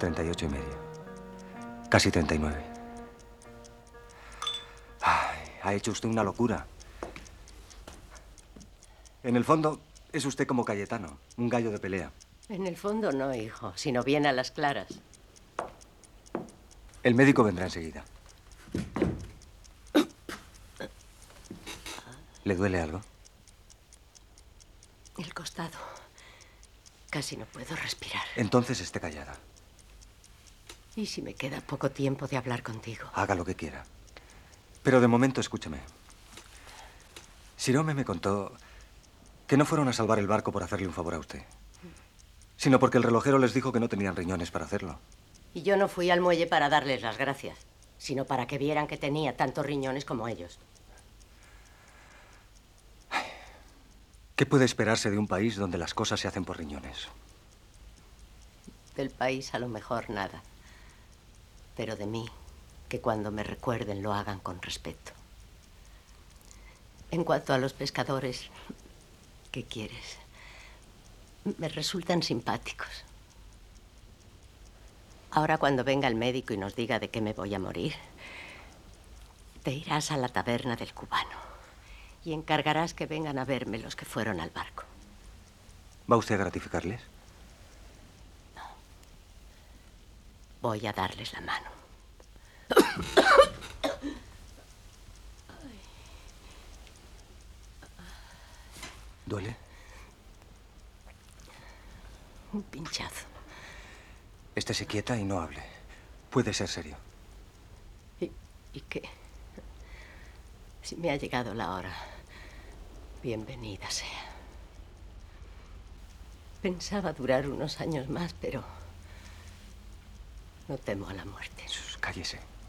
38 y medio. Casi 39. Ay, ha hecho usted una locura. En el fondo, es usted como Cayetano, un gallo de pelea. En el fondo no, hijo, sino bien a las claras. El médico vendrá enseguida. ¿Le duele algo? El costado. Casi no puedo respirar. Entonces esté callada. ¿Y si me queda poco tiempo de hablar contigo? Haga lo que quiera. Pero de momento escúcheme. Sirome me contó que no fueron a salvar el barco por hacerle un favor a usted, sino porque el relojero les dijo que no tenían riñones para hacerlo. Y yo no fui al muelle para darles las gracias, sino para que vieran que tenía tantos riñones como ellos. ¿Qué puede esperarse de un país donde las cosas se hacen por riñones? Del país a lo mejor nada. Pero de mí, que cuando me recuerden lo hagan con respeto. En cuanto a los pescadores, ¿qué quieres? Me resultan simpáticos. Ahora cuando venga el médico y nos diga de qué me voy a morir, te irás a la taberna del cubano y encargarás que vengan a verme los que fueron al barco. ¿Va usted a gratificarles? No. Voy a darles la mano. ¿Duele? Un pinchazo. Estése quieta y no hable. Puede ser serio. ¿Y qué? Si me ha llegado la hora, bienvenida sea. Pensaba durar unos años más, pero no temo a la muerte. Cállese.